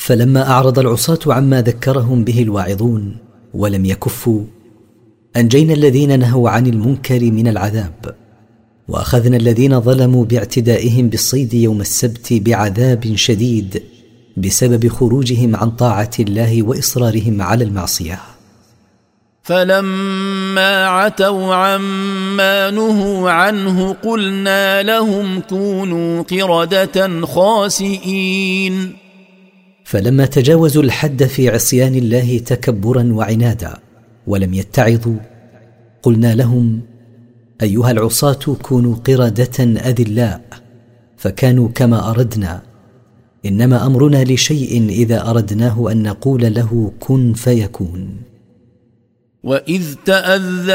فلما أعرض العصاة عما ذكرهم به الواعظون ولم يكفوا، أنجينا الذين نهوا عن المنكر من العذاب، وأخذنا الذين ظلموا باعتدائهم بالصيد يوم السبت بعذاب شديد بسبب خروجهم عن طاعة الله وإصرارهم على المعصية. فلما عتوا عما نهوا عنه قلنا لهم كونوا قردة خاسئين. فلما تجاوزوا الحد في عصيان الله تكبرا وعنادا ولم يتعظوا، قلنا لهم أيها العصاة كونوا قردة أذلاء، فكانوا كما أردنا، إنما أمرنا لشيء إذا أردناه أن نقول له كن فيكون. وإذ تأذن